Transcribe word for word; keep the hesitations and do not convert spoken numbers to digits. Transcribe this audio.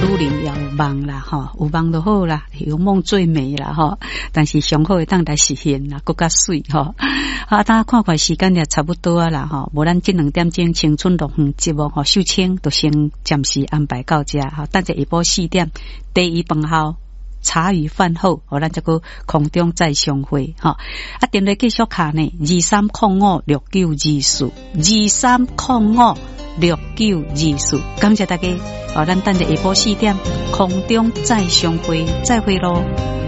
女人也有梦啦，吼，有梦就好啦，有梦最美啦，吼。但是上好会当来实现啦，更加水吼。啊，大家看看时间也差不多啊啦，吼。无咱这两点钟青春乐园节目吼，秀清就先暂时安排到这哈。等下下晡四点第一饭后。茶余饭后，我咱这个空中再相会哈。啊，电话继续卡呢，二三零五六九二四，二三零五六九二四。感谢大家，哦，咱等下下晡四点空中再相会，再会咯。